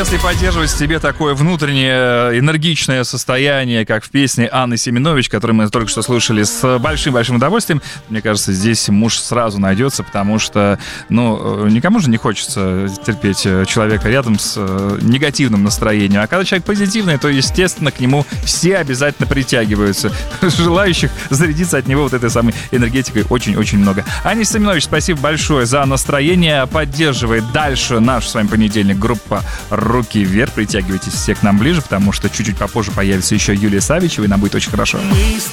если поддерживать в себе такое внутреннее энергичное состояние, как в песне Анны Семенович, которую мы только что слушали с большим-большим удовольствием, мне кажется, здесь муж сразу найдется, потому что, никому же не хочется терпеть человека рядом с негативным настроением. А когда человек позитивный, то, естественно, к нему все обязательно притягиваются. Желающих зарядиться от него вот этой самой энергетикой очень-очень много. Аня Семенович, спасибо большое за настроение. Поддерживает дальше наш с вами понедельник группа «Руки вверх». Притягивайтесь все к нам ближе, потому что чуть-чуть попозже появится еще Юлия Савичева, и нам будет очень хорошо. Мы с